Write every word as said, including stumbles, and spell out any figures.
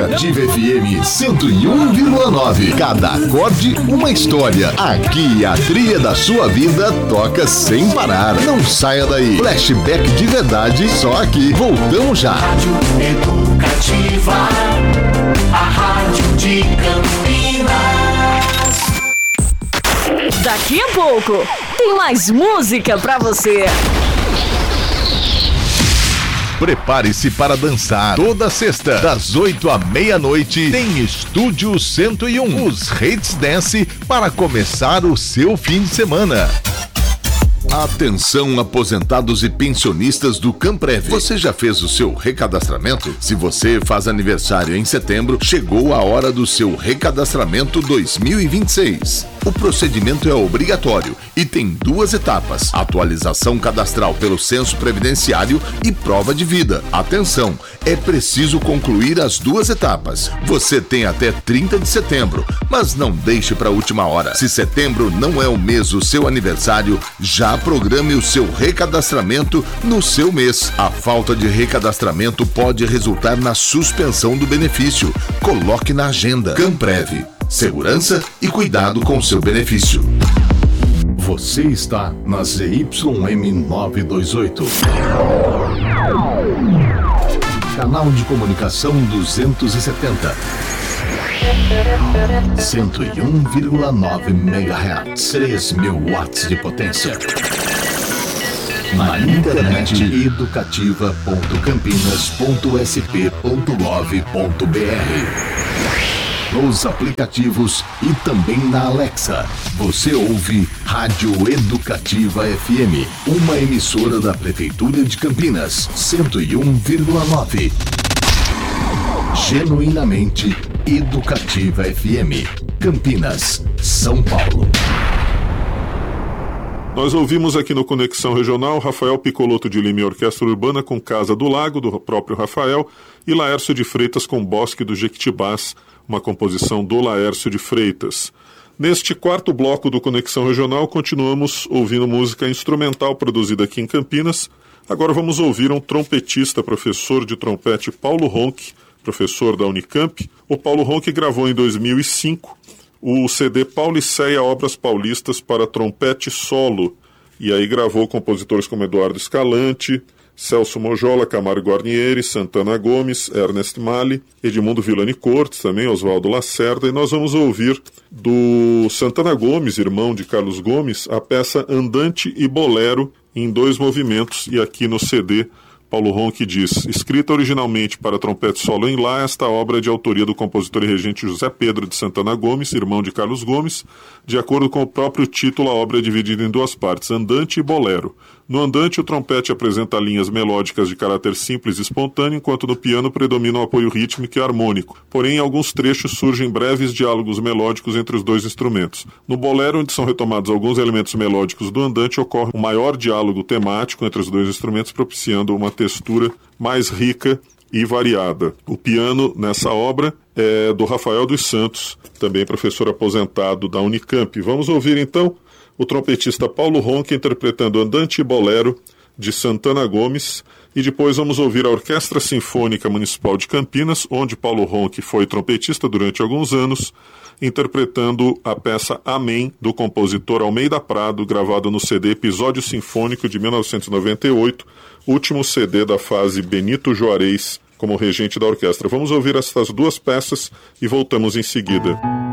Educativa F M cento e um vírgula nove. Cada acorde, uma história. Aqui a trilha da sua vida toca sem parar. Não saia daí. Flashback de verdade, só aqui. Voltamos já. Rádio Educativa, a rádio de Campinas. Daqui a pouco tem mais música pra você. Prepare-se para dançar. Toda sexta, das oito à meia-noite, tem Estúdio cento e um. Os Hits Dance para começar o seu fim de semana. Atenção, aposentados e pensionistas do Camprev. Você já fez o seu recadastramento? Se você faz aniversário em setembro, chegou a hora do seu recadastramento dois mil e vinte e seis. O procedimento é obrigatório e tem duas etapas: atualização cadastral pelo censo previdenciário e prova de vida. Atenção, é preciso concluir as duas etapas. Você tem até trinta de setembro, mas não deixe para a última hora. Se setembro não é o mês do seu aniversário, já programe o seu recadastramento no seu mês. A falta de recadastramento pode resultar na suspensão do benefício. Coloque na agenda. Camprev. Segurança e cuidado com seu benefício. Você está na Z Y M novecentos e vinte e oito. Canal de comunicação duzentos e setenta. cento e um vírgula nove megahertz. três mil watts de potência. Na internet, educativa ponto campinas ponto s p ponto gov ponto b r. Nos aplicativos e também na Alexa. Você ouve Rádio Educativa F M, uma emissora da Prefeitura de Campinas, cento e um vírgula nove. Genuinamente Educativa F M, Campinas, São Paulo. Nós ouvimos aqui no Conexão Regional Rafael Piccolotto de Lima e Orquestra Urbana com Casa do Lago, do próprio Rafael, e Laércio de Freitas com Bosque dos Jequitibás, uma composição do Laércio de Freitas. Neste quarto bloco do Conexão Regional, continuamos ouvindo música instrumental produzida aqui em Campinas. Agora vamos ouvir um trompetista, professor de trompete, Paulo Ronck, professor da Unicamp. O Paulo Ronck gravou em dois mil e cinco o C D Pauliceia Obras Paulistas para trompete solo, e aí gravou compositores como Eduardo Escalante, Celso Mojola, Camargo Guarnieri, Santana Gomes, Ernest Mali, Edmundo Villani Cortes, também Oswaldo Lacerda, e nós vamos ouvir do Santana Gomes, irmão de Carlos Gomes, a peça Andante e Bolero em dois movimentos, e aqui no C D Paulo Ronck diz: escrita originalmente para trompete solo em Lá, esta obra é de autoria do compositor e regente José Pedro de Santana Gomes, irmão de Carlos Gomes. De acordo com o próprio título, a obra é dividida em duas partes, Andante e Bolero. No andante, o trompete apresenta linhas melódicas de caráter simples e espontâneo, enquanto no piano predomina o apoio rítmico e harmônico. Porém, em alguns trechos surgem breves diálogos melódicos entre os dois instrumentos. No bolero, onde são retomados alguns elementos melódicos do andante, ocorre um maior diálogo temático entre os dois instrumentos, propiciando uma textura mais rica e variada. O piano nessa obra é do Rafael dos Santos, também professor aposentado da Unicamp. Vamos ouvir então o trompetista Paulo Ronck interpretando Andante e Bolero de Santana Gomes, e depois vamos ouvir a Orquestra Sinfônica Municipal de Campinas, onde Paulo Ronck foi trompetista durante alguns anos, interpretando a peça Amém, do compositor Almeida Prado, gravado no C D Episódio Sinfônico de mil novecentos e noventa e oito, último C D da fase Benito Juarez como regente da orquestra. Vamos ouvir essas duas peças e voltamos em seguida.